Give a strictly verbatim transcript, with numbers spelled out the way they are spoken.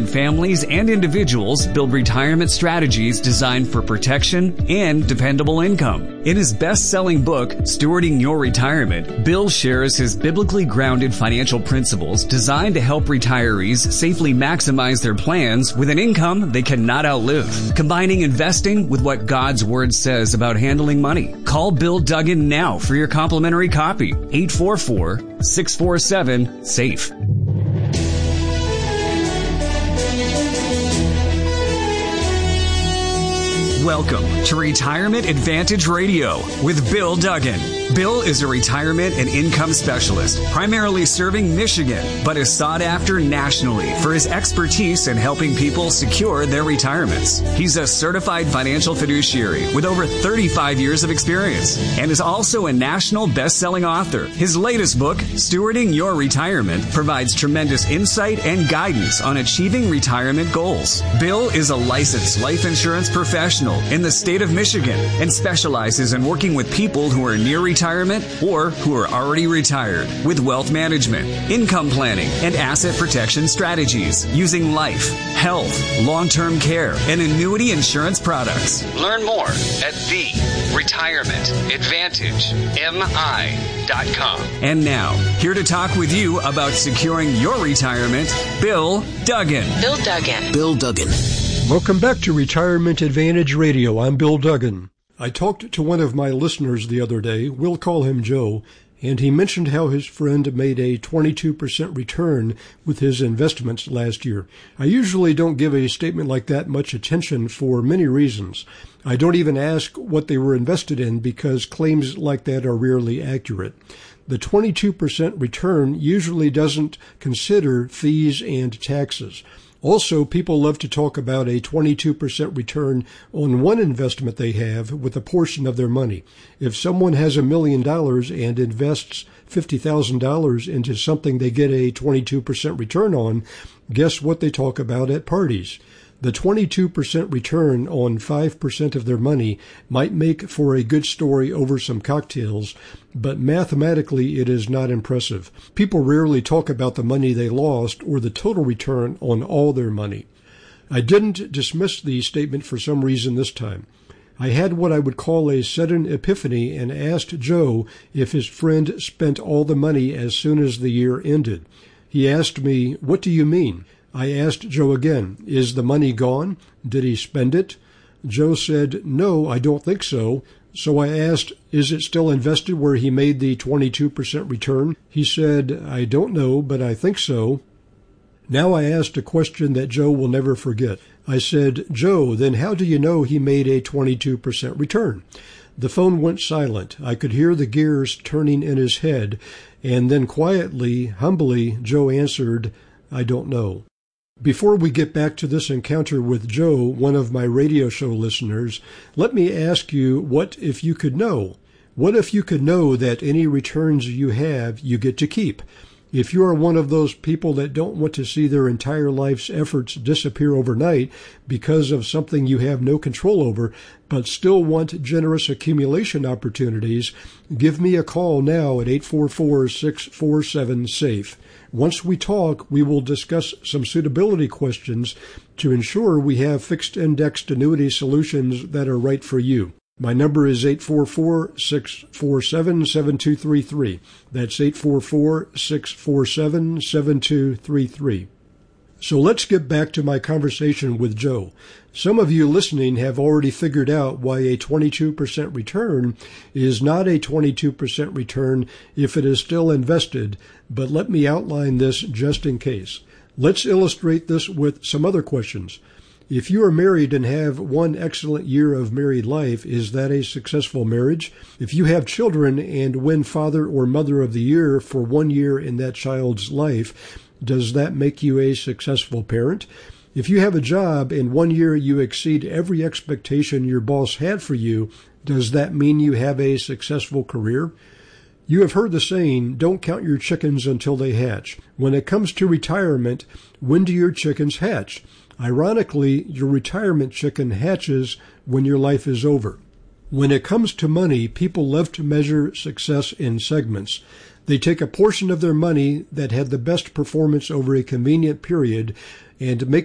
helping families and individuals build retirement strategies designed for protection and dependable income. In his best-selling book, Stewarding Your Retirement, Bill shares his biblically grounded financial principles designed to help retirees safely maximize their plans with an income they cannot outlive, combining investing with what God's Word says about handling money. Call Bill Duggan now for your complimentary copy. eight four four, six four seven, SAFE. Welcome to Retirement Advantage Radio with Bill Duggan. Bill is a retirement and income specialist, primarily serving Michigan, but is sought after nationally for his expertise in helping people secure their retirements. He's a certified financial fiduciary with over thirty-five years of experience and is also a national best-selling author. His latest book, Stewarding Your Retirement, provides tremendous insight and guidance on achieving retirement goals. Bill is a licensed life insurance professional in the state of Michigan and specializes in working with people who are near retirement or who are already retired with wealth management, income planning, and asset protection strategies using life, health, long-term care, and annuity insurance products. Learn more at the retirement advantage M I dot com. And now, here to talk with you about securing your retirement, Bill Duggan. Bill Duggan. Bill Duggan. Welcome back to Retirement Advantage Radio. I'm Bill Duggan. I talked to one of my listeners the other day, we'll call him Joe, and he mentioned how his friend made a twenty-two percent return with his investments last year. I usually don't give a statement like that much attention for many reasons. I don't even ask what they were invested in because claims like that are rarely accurate. The twenty-two percent return usually doesn't consider fees and taxes. Also, people love to talk about a twenty-two percent return on one investment they have with a portion of their money. If someone has a million dollars and invests fifty thousand dollars into something they get a twenty-two percent return on, guess what they talk about at parties? The twenty-two percent return on five percent of their money might make for a good story over some cocktails, but mathematically it is not impressive. People rarely talk about the money they lost or the total return on all their money. I didn't dismiss the statement for some reason this time. I had what I would call a sudden epiphany and asked Joe if his friend spent all the money as soon as the year ended. He asked me, "What do you mean?" I asked Joe again, "Is the money gone? Did he spend it?" Joe said, "No, I don't think so." So I asked, "Is it still invested where he made the twenty-two percent return?" He said, "I don't know, but I think so." Now I asked a question that Joe will never forget. I said, "Joe, then how do you know he made a twenty-two percent return?" The phone went silent. I could hear the gears turning in his head, and then quietly, humbly, Joe answered, "I don't know." Before we get back to this encounter with Joe, one of my radio show listeners, let me ask you, what if you could know? What if you could know that any returns you have, you get to keep? If you are one of those people that don't want to see their entire life's efforts disappear overnight because of something you have no control over, but still want generous accumulation opportunities, give me a call now at eight four four, six four seven, SAFE. Once we talk, we will discuss some suitability questions to ensure we have fixed-indexed annuity solutions that are right for you. My number is eight four four, six four seven, seven two three three. That's eight four four, six four seven, seven two three three. So let's get back to my conversation with Joe. Some of you listening have already figured out why a twenty-two percent return is not a twenty-two percent return if it is still invested, but let me outline this just in case. Let's illustrate this with some other questions. If you are married and have one excellent year of married life, is that a successful marriage? If you have children and win Father or Mother of the Year for one year in that child's life, does that make you a successful parent? If you have a job and one year you exceed every expectation your boss had for you, does that mean you have a successful career? You have heard the saying, don't count your chickens until they hatch. When it comes to retirement, when do your chickens hatch? Ironically, your retirement chicken hatches when your life is over. When it comes to money, people love to measure success in segments. They take a portion of their money that had the best performance over a convenient period and make